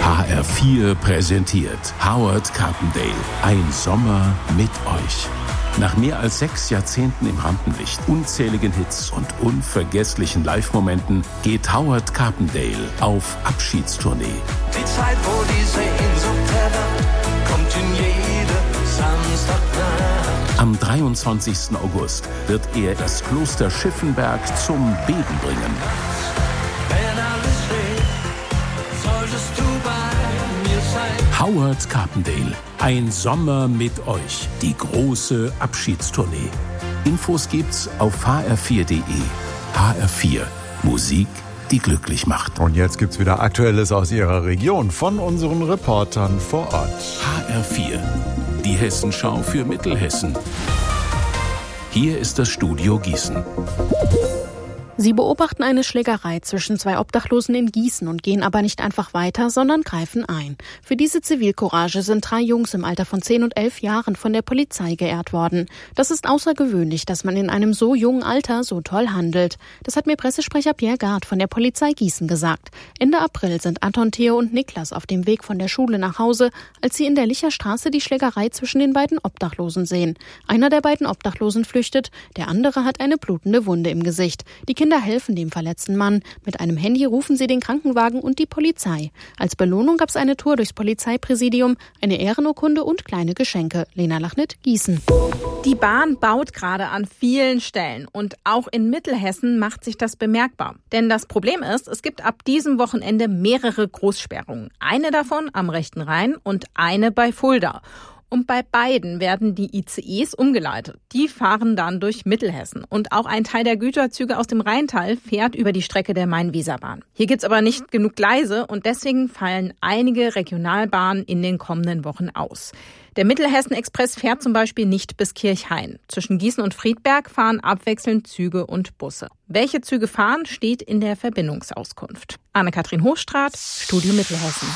HR4 präsentiert Howard Carpendale. Ein Sommer mit euch. Nach mehr als 6 Jahrzehnten im Rampenlicht, unzähligen Hits und unvergesslichen Live-Momenten geht Howard Carpendale auf Abschiedstournee. Die Zeit, wo die Sehnsucht erwacht, kommt in jede Samstagnacht. Am 23. August wird er das Kloster Schiffenberg zum Beben bringen. Wenn alles steht, solltest du bei mir sein. Howard Carpendale. Ein Sommer mit euch. Die große Abschiedstournee. Infos gibt's auf hr4.de. HR4. Musik, die glücklich macht. Und jetzt gibt's wieder Aktuelles aus Ihrer Region von unseren Reportern vor Ort. HR4. Die Hessenschau für Mittelhessen. Hier ist das Studio Gießen. Sie beobachten eine Schlägerei zwischen 2 Obdachlosen in Gießen und gehen aber nicht einfach weiter, sondern greifen ein. Für diese Zivilcourage sind 3 Jungs im Alter von 10 und 11 Jahren von der Polizei geehrt worden. Das ist außergewöhnlich, dass man in einem so jungen Alter so toll handelt. Das hat mir Pressesprecher Pierre Gard von der Polizei Gießen gesagt. Ende April sind Anton, Theo und Niklas auf dem Weg von der Schule nach Hause, als sie in der Licherstraße die Schlägerei zwischen den beiden Obdachlosen sehen. Einer der beiden Obdachlosen flüchtet, der andere hat eine blutende Wunde im Gesicht. Die Kinder helfen dem verletzten Mann. Mit einem Handy rufen sie den Krankenwagen und die Polizei. Als Belohnung gab es eine Tour durchs Polizeipräsidium, eine Ehrenurkunde und kleine Geschenke. Lena Lachnit, Gießen. Die Bahn baut gerade an vielen Stellen und auch in Mittelhessen macht sich das bemerkbar. Denn das Problem ist, es gibt ab diesem Wochenende mehrere Großsperrungen. Eine davon am rechten Rhein und eine bei Fulda. Und bei beiden werden die ICEs umgeleitet. Die fahren dann durch Mittelhessen. Und auch ein Teil der Güterzüge aus dem Rheintal fährt über die Strecke der Main-Weser-Bahn. Hier gibt's aber nicht genug Gleise und deswegen fallen einige Regionalbahnen in den kommenden Wochen aus. Der Mittelhessen-Express fährt zum Beispiel nicht bis Kirchhain. Zwischen Gießen und Friedberg fahren abwechselnd Züge und Busse. Welche Züge fahren, steht in der Verbindungsauskunft. Anne-Kathrin Hochstraat, Studio Mittelhessen.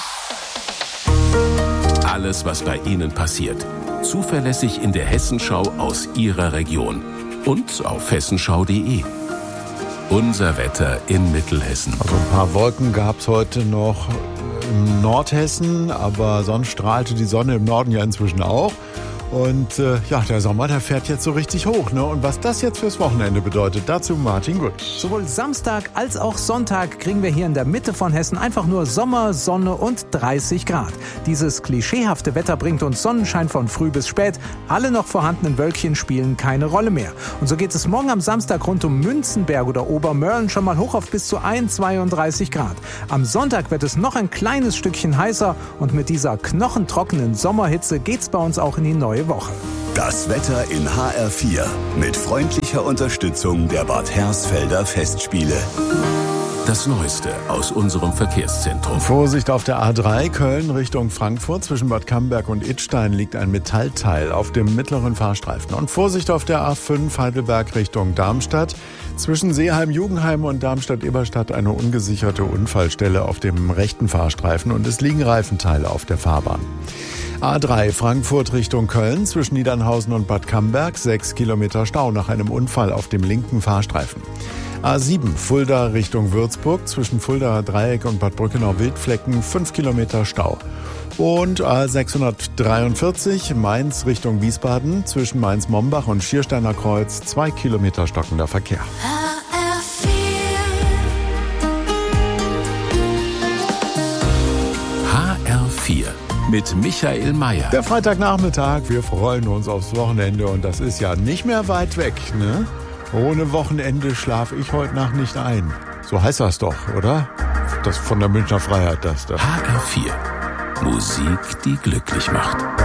Alles, was bei Ihnen passiert. Zuverlässig in der Hessenschau aus Ihrer Region. Und auf hessenschau.de. Unser Wetter in Mittelhessen. Also ein paar Wolken gab's heute noch im Nordhessen, aber sonst strahlte die Sonne im Norden ja inzwischen auch. Und der Sommer, der fährt jetzt so richtig hoch, ne? Und was das jetzt fürs Wochenende bedeutet, dazu Martin Gut. Sowohl Samstag als auch Sonntag kriegen wir hier in der Mitte von Hessen einfach nur Sommer, Sonne und 30 Grad. Dieses klischeehafte Wetter bringt uns Sonnenschein von früh bis spät. Alle noch vorhandenen Wölkchen spielen keine Rolle mehr. Und so geht es morgen am Samstag rund um Münzenberg oder Obermörlen schon mal hoch auf bis zu 32 Grad. Am Sonntag wird es noch ein kleines Stückchen heißer und mit dieser knochentrockenen Sommerhitze geht's bei uns auch in die neue Woche. Das Wetter in HR4 mit freundlicher Unterstützung der Bad Hersfelder Festspiele. Das Neueste aus unserem Verkehrszentrum. Vorsicht auf der A3 Köln Richtung Frankfurt. Zwischen Bad Camberg und Idstein liegt ein Metallteil auf dem mittleren Fahrstreifen. Und Vorsicht auf der A5 Heidelberg Richtung Darmstadt. Zwischen Seeheim-Jugendheim und Darmstadt-Eberstadt eine ungesicherte Unfallstelle auf dem rechten Fahrstreifen. Und es liegen Reifenteile auf der Fahrbahn. A3 Frankfurt Richtung Köln. Zwischen Niedernhausen und Bad Camberg 6 Kilometer Stau nach einem Unfall auf dem linken Fahrstreifen. A7 Fulda Richtung Würzburg, zwischen Fuldaer Dreieck und Bad Brückenau-Wildflecken 5 Kilometer Stau. Und A643 Mainz Richtung Wiesbaden, zwischen Mainz-Mombach und Schiersteiner Kreuz 2 Kilometer stockender Verkehr. HR4 mit Michael Mayer. Der Freitagnachmittag, wir freuen uns aufs Wochenende und das ist ja nicht mehr weit weg, ne? Ohne Wochenende schlafe ich heute Nacht nicht ein. So heißt das doch, oder? Das von der Münchner Freiheit, das da. HR4. Musik, die glücklich macht.